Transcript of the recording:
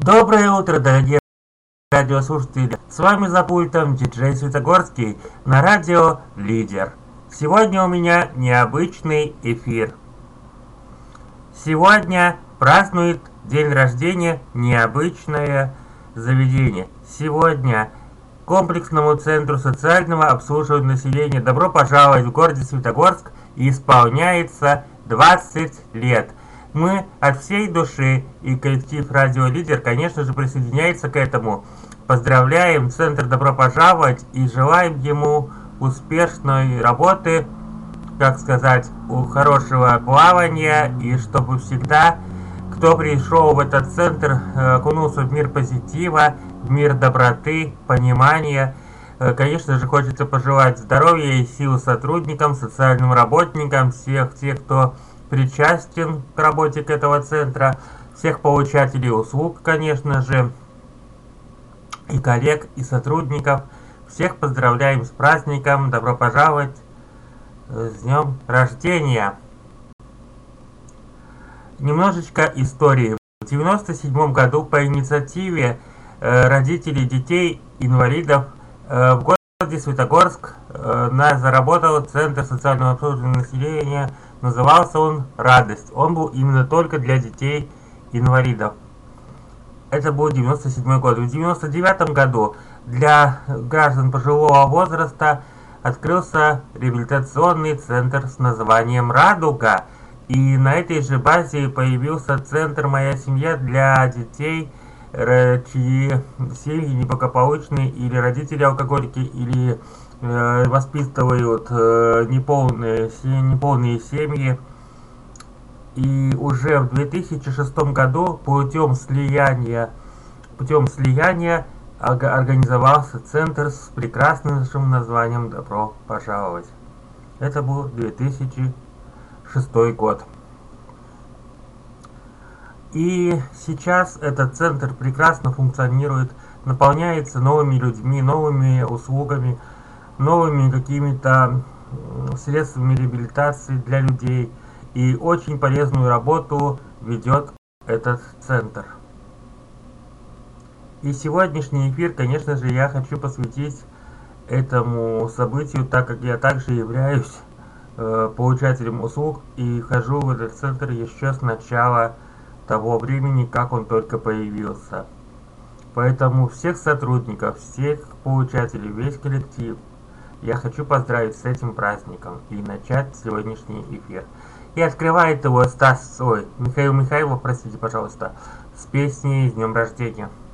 Доброе утро, дорогие радиослушатели! С вами за пультом диджей Светогорский на радио Лидер. Сегодня у меня необычный эфир. Сегодня празднует день рождения необычное заведение. Сегодня комплексному центру социального обслуживания населения «Добро пожаловать» в городе Светогорск исполняется 20 лет. Мы от всей души и коллектив «Радио Лидер», конечно же, присоединяется к этому. Поздравляем Центр «Добро пожаловать» и желаем ему успешной работы, как сказать, хорошего плавания, и чтобы всегда, кто пришел в этот центр, окунулся в мир позитива, в мир доброты, понимания. Конечно же, хочется пожелать здоровья и сил сотрудникам, социальным работникам, всех тех, кто причастен к работе этого центра, всех получателей услуг, конечно же, и коллег, и сотрудников. Всех поздравляем с праздником, добро пожаловать, с днем рождения. Немножечко истории. В 1997 году по инициативе родителей детей-инвалидов в городе Светогорск заработал Центр социального обслуживания населения. Назывался он «Радость». Он был именно только для детей-инвалидов. Это был 1997 год. В 1999 году для граждан пожилого возраста открылся реабилитационный центр с названием «Радуга». И на этой же базе появился центр «Моя семья» для детей, чьи семьи неблагополучные, или родители алкоголики, или воспитывают неполные семьи. И уже в 2006 году путем слияния организовался центр с прекрасным названием «Добро пожаловать». Это был 2006 год. И сейчас этот центр прекрасно функционирует, наполняется новыми людьми, новыми услугами, новыми какими-то средствами реабилитации для людей. И очень полезную работу ведет этот центр. И сегодняшний эфир, конечно же, я хочу посвятить этому событию, так как я также являюсь получателем услуг и хожу в этот центр еще с начала того времени, как он только появился. Поэтому всех сотрудников, всех получателей, весь коллектив я хочу поздравить с этим праздником и начать сегодняшний эфир. И открывает его Михаил Михайлов, простите, пожалуйста, с песней «С днем рождения».